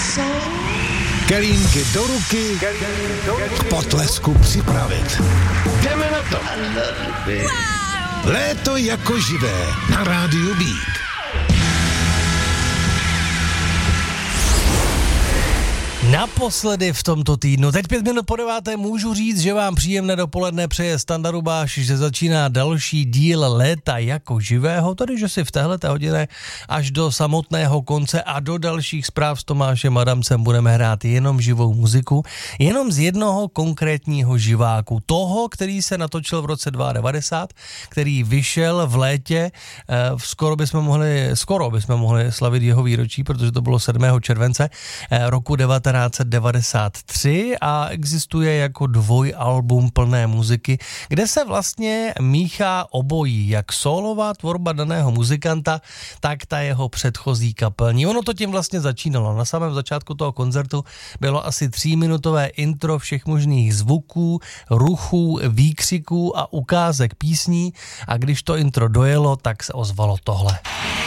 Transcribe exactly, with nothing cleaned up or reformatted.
Kelímky do ruky, k potlesku připravit. Jdeme na to. Léto jako živé na rádiu Beat. Naposledy v tomto týdnu. Teď pět minut po deváté můžu říct, že vám příjemné dopoledne přeje Standa Rubáš, že začíná další díl Léta jako živého, tedy že si v téhleté hodině až do samotného konce a do dalších zpráv s Tomášem Adamcem budeme hrát jenom živou muziku, jenom z jednoho konkrétního živáku. Toho, který se natočil v roce devadesát dva, který vyšel v létě, skoro bychom mohli, skoro bychom mohli slavit jeho výročí, protože to bylo sedmého července roku devatenáct set devadesát tři a existuje jako dvojalbum plné muziky, kde se vlastně míchá obojí, jak sólová tvorba daného muzikanta, tak ta jeho předchozí kapelní. Ono to tím vlastně začínalo. Na samém začátku toho koncertu bylo asi tříminutové intro všech možných zvuků, ruchů, výkřiků a ukázek písní a když to intro dojelo, tak se ozvalo tohle.